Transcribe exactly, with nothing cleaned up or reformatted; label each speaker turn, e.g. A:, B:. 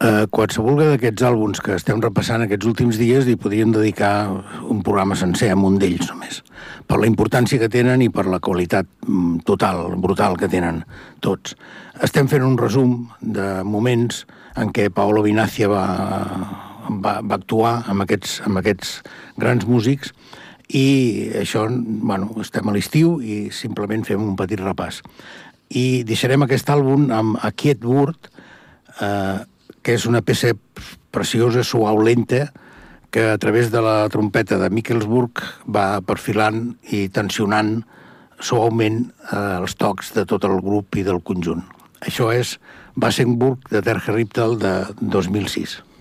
A: Uh, qualsevol d'aquests àlbums que estem repassant aquests últims dies hi podríem dedicar un programa sencer amb un d'ells només, per la importància que tenen i per la qualitat total, brutal que tenen tots. Estem fent un resum de moments en què Paolo Vinazia va, va, va actuar amb aquests, amb aquests grans músics i això, bueno, estem a l'estiu i simplement fem un petit repàs. I deixarem aquest àlbum amb A Quiet Word, eh, que és una peça preciosa, suau, lenta, que a través de la trompeta de Mikkelsburg va perfilant i tensionant suaument eh, els tocs de tot el grup i del conjunt. Això és Wassenburg de Terje Riptal de dos mil sis.